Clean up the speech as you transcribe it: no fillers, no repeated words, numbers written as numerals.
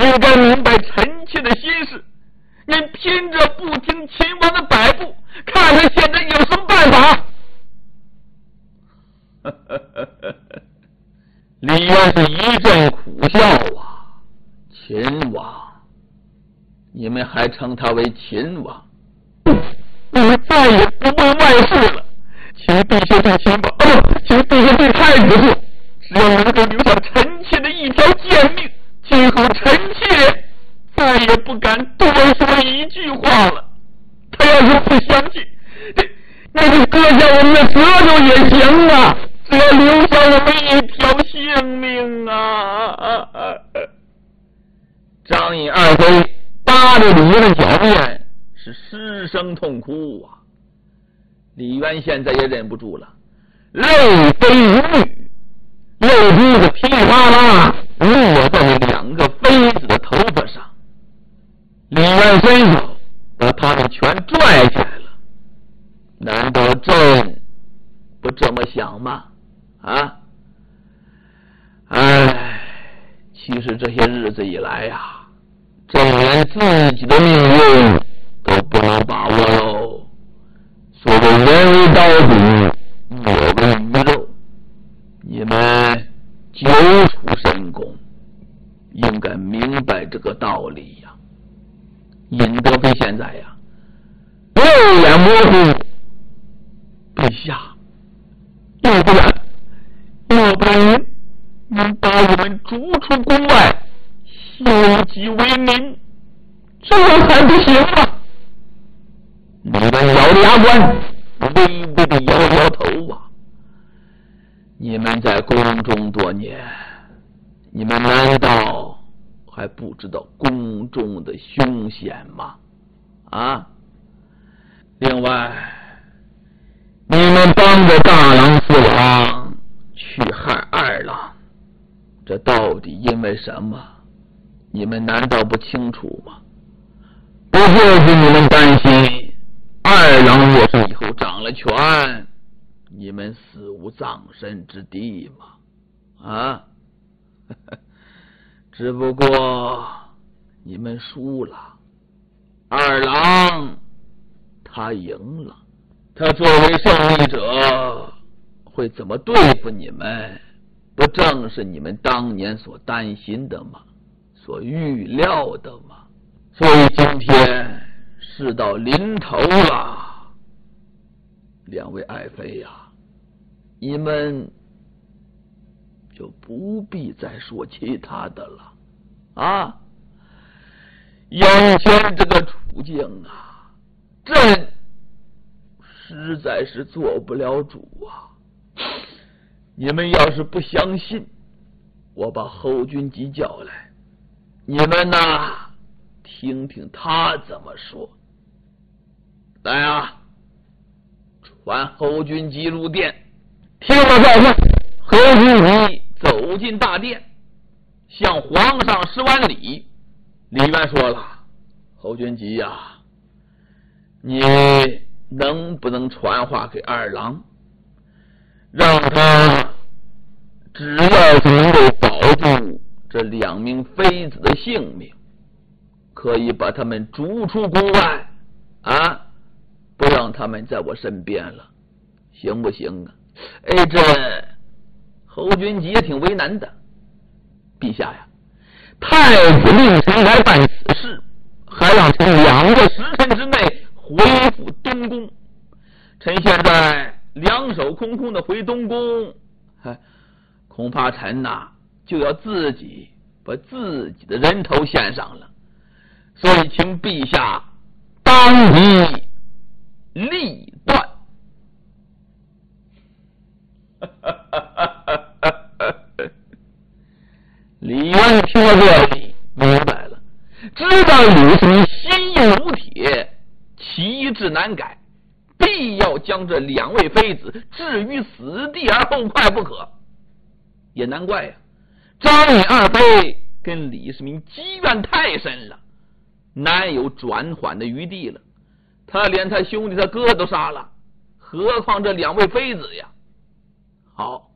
应该明白臣妾的心事。您拼着不听秦王的摆布，看看现在有什么办法？ 李渊是一阵苦笑啊！秦王，你们还称他为秦王？ 我们再也不问外事了。请陛下对秦王，请陛下对太子说，只要能够留下臣妾的一条贱命，今后臣妾再也不敢多说一句话了。他要是不相信，那就割下我们的舌头也行啊，只要留下我们一条性命啊！ 张尹二妃扒着李渊的脚面，是失声痛哭啊！李渊现在也忍不住了，泪飞如雨，泪珠子噼里啪啦落在了两个妃子的头发上。李渊伸手把他们全拽起来了。难道朕不这么想吗？啊！其实这些日子以来呀，朕连自己的命运都不能把握喽。所谓人为刀俎，我为鱼肉，你们久处深宫，应该明白这个道理呀。尹德妃现在呀，肉眼模糊。 陛下，要不然您把我们逐出宫外，修己为民，这还不行吗？ 李渊咬着牙关，微微的摇摇头啊！你们在宫中多年，你们难道还不知道宫中的凶险吗？啊！另外，你们帮着大郎四郎去害二郎，这到底因为什么？你们难道不清楚吗？不就是你们担心二郎若是以后掌了权，你们死无葬身之地吗？啊！只不过你们输了，二郎他赢了，他作为胜利者会怎么对付你们？不正是你们当年所担心的吗？所预料的吗？所以今天事到临头了，两位爱妃呀，你们就不必再说其他的了啊！眼前这个处境啊，朕实在是做不了主啊！你们要是不相信，我把侯君集叫来，你们呢，听听他怎么说。来啊，传侯君集入殿。 听了再说。 侯君集走进大殿，向皇上施完礼。李渊说了：“侯君集呀，你能不能传话给二郎，让他只要是能够保住这两名妃子的性命，可以把他们逐出宫外啊，不让他们在我身边了，行不行啊？”这侯君集也挺为难的。陛下呀，太子令臣来办此事，还让臣2个时辰之内回复东宫。臣现在两手空空的回东宫，恐怕臣就要自己把自己的人头献上了。所以请陛下当机立断。李渊听到这里明白了，知道李世民心硬如铁，旗帜难改，必要将这2位妃子置于死地而后快不可。也难怪呀，张允二妃跟李世民积怨太深了，难有转缓的余地了。他连他兄弟他哥都杀了，何况这2位妃子呀？好，